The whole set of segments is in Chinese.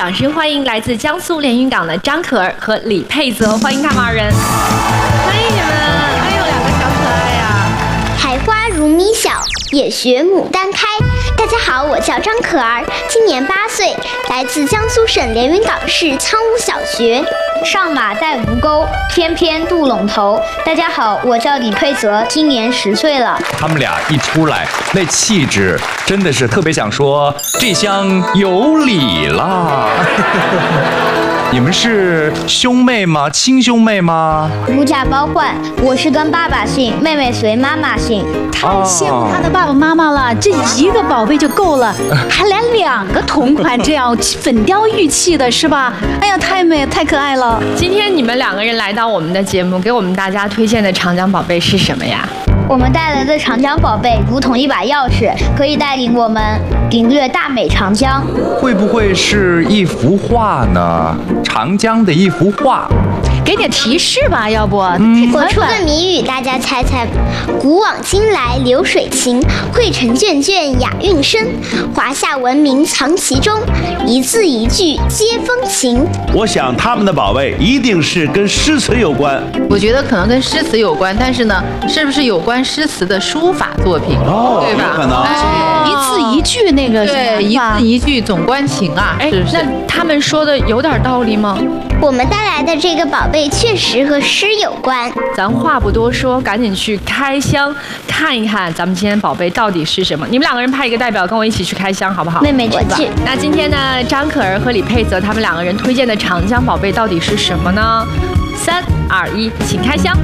掌声欢迎来自江苏连云港的张可儿和李佩泽，欢迎他们二人，欢迎你们！哎呦，两个小可爱呀！ 海花如米小，也学牡丹开。大家好，我叫张可儿，今年8岁，来自江苏省连云港市苍梧小学。 上马带吴钩，翩翩渡陇头。大家好，我叫李佩泽，今年10岁了。 他们俩一出来，那气质真的是特别想说这厢有礼啦。你们是兄妹吗？亲兄妹吗？ 如假包换，我是跟爸爸姓，妹妹随妈妈姓。 太羡慕他的爸爸妈妈了，这一个宝贝就够了，还来2个同款，这样粉雕玉砌的是吧？哎呀，太美太可爱了。 今天你们2个人来到我们的节目，给我们大家推荐的长江宝贝是什么呀？ 我们带来的长江宝贝如同一把钥匙，可以带领我们领略大美长江。 会不会是一幅画呢？长江的一幅画。 给点提示吧，要不？ 我出个谜语，大家猜猜。古往今来流水情，汇成卷卷雅韵声。华夏文明藏其中，一字一句皆风情。 我想他们的宝贝一定是跟诗词有关。 我觉得可能跟诗词有关，但是呢，是不是有关诗词的书法作品？对吧？ 有可能。 一字一句那个对，一字一句总关情啊。 哎，那他们说的有点道理吗？ 我们带来的这个宝贝确实和诗有关。 咱话不多说，赶紧去开箱看一看咱们今天宝贝到底是什么。你们2个人派一个代表跟我一起去开箱，好不好？ 妹妹去吧。 那今天呢，张可儿和李佩泽他们2个人推荐的长江宝贝到底是什么呢？3、2、1，请开箱。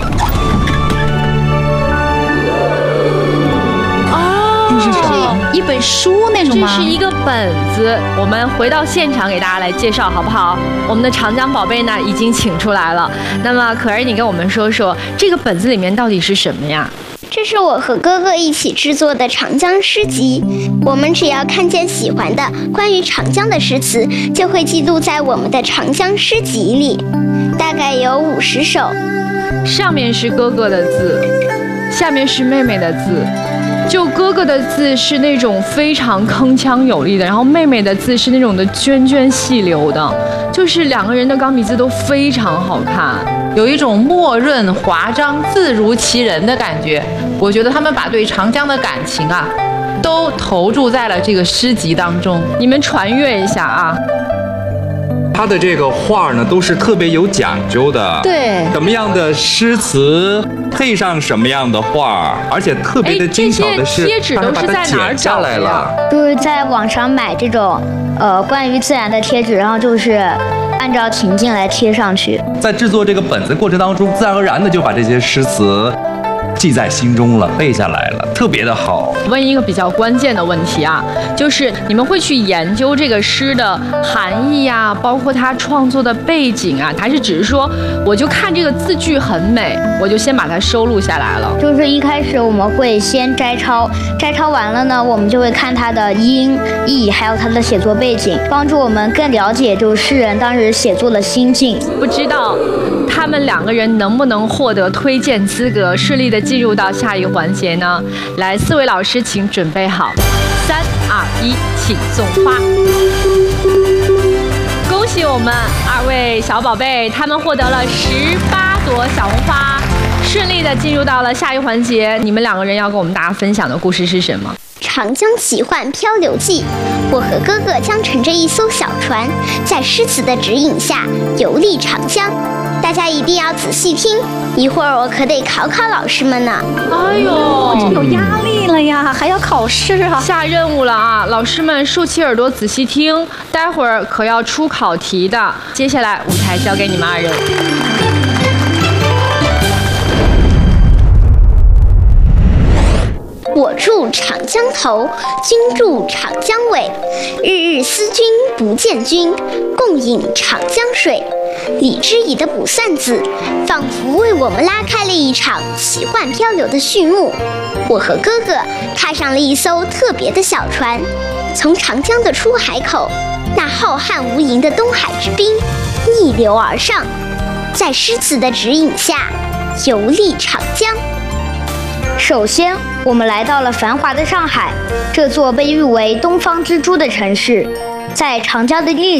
一本书那种吗？ 这是一个本子，我们回到现场给大家来介绍，好不好？我们的长江宝贝呢已经请出来了。那么可儿，你跟我们说说这个本子里面到底是什么呀？ 这是我和哥哥一起制作的长江诗集。我们只要看见喜欢的关于长江的诗词，就会记录在我们的长江诗集里，大概有50首。 上面是哥哥的字，下面是妹妹的字。就哥哥的字是那种非常铿锵有力的，然后妹妹的字是那种的涓涓细流的，就是2个人的钢笔字都非常好看， 有一种墨润华章、字如其人的感觉。我觉得他们把对长江的感情啊，都投注在了这个诗集当中。 你们传阅一下啊。 他的这个画呢，都是特别有讲究的。 对， 什么样的诗词配上什么样的画，而且特别的精巧的是， 贴纸都是在哪儿找的呀？ 就是在网上买这种关于自然的贴纸，然后就是按照情境来贴上去。 在制作这个本子过程当中，自然而然的就把这些诗词记在心中了，背下来了，特别的好。 问一个比较关键的问题啊，就是你们会去研究这个诗的含义啊，包括它创作的背景啊，还是只是说我就看这个字句很美，我就先把它收录下来了？ 就是一开始我们会先摘抄，摘抄完了呢，我们就会看它的音义，还有它的写作背景，帮助我们更了解就是诗人当时写作的心境。 不知道他们2个人能不能获得推荐资格，顺利的进入到下一个环节呢？来，4位老师请准备好，3、2、1，请送花。恭喜我们2位小宝贝，他们获得了18朵小红花，顺利的进入到了下一个环节。你们2个人要跟我们大家分享的故事是什么？ 长江奇幻漂流记，我和哥哥将乘着一艘小船，在诗词的指引下游历长江。大家一定要仔细听，一会儿我可得考考老师们呢。 哎呦， 这有压力了呀，还要考试啊， 下任务了啊！老师们竖起耳朵仔细听，待会儿可要出考题的。接下来舞台交给你们2人。 我住长江头，君住长江尾。日日思君不见君，共饮长江水。李之仪的《卜算子》仿佛为我们拉开了一场奇幻漂流的序幕。我和哥哥踏上了一艘特别的小船，从长江的出海口，那浩瀚无垠的东海之滨逆流而上，在诗词的指引下游历长江。 首先，我们来到了繁华的上海，这座被誉为东方之珠的城市。在长江的历